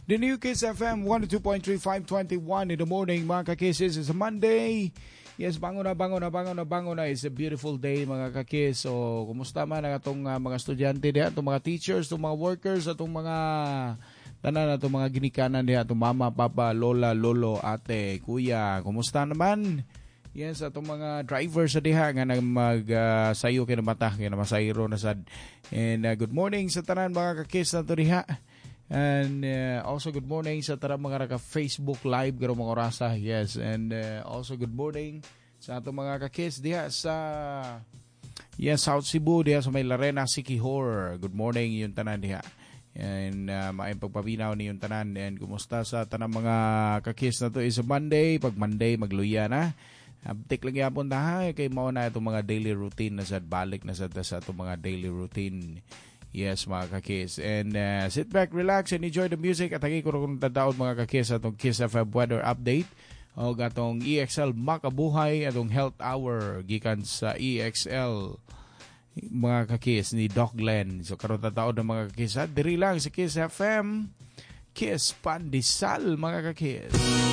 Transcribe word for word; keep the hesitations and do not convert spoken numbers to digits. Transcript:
The new Kiss F M one oh two point three, five twenty-one in the morning, mga kakis. It's a Monday. Yes, bango na, bango na, bango na, bango na. It's a beautiful day, mga kakis. So, kumusta man ang atong uh, mga estudyante diha, atong mga teachers, atong mga workers, atong mga tanan, atong mga ginikanan diha, atong mama, papa, lola, lolo, ate, kuya. Kumusta naman? Yes, atong mga drivers sa diha nga nag mag uh, sayo kay mata kay masayro na sad. And uh, good morning sa tanan mga kakis nato diha. And uh, also good morning sa tara mga naka-Facebook live garo mga orasa. Yes, and uh, also good morning sa ato mga kakis diha sa yes, South Cebu diha sa may Larena, Siquijor. Good morning yung tanan diha. And uh, maayong pagpabinaw ni yung tanan. And kumusta sa tanang mga kakis na to is a Monday. Pag Monday magluya na. Abtik lang yapon ta ha kay mao na itong mga daily routine na sad balik na sad sa itong mga daily routine. Yes, mga kakis. And uh, sit back, relax, and enjoy the music. At hagi ko rin tataon mga kakis atong Kiss F M weather update. O gatong E X L Makabuhay, atong health hour gikan sa E X L mga kakis ni Doc Glenn. So karon tataon ng mga kakis. At diri lang sa Kiss F M, Kiss Pandesal mga kakis.